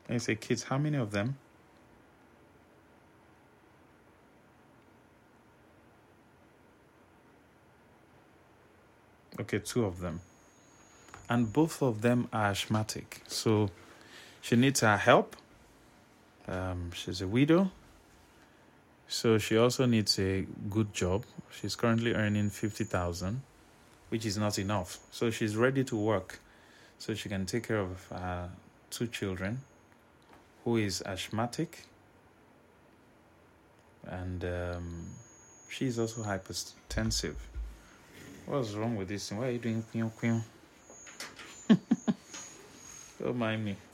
I say, kids, how many of them? Okay, 2 of them. And both of them are asthmatic. So she needs our help. She's a widow. So she also needs a good job. She's currently earning 50,000, which is not enough. So she's ready to work so she can take care of her 2 children, who is asthmatic. And she's also hypertensive. What's wrong with this thing? Why are you doing queen? Don't mind me.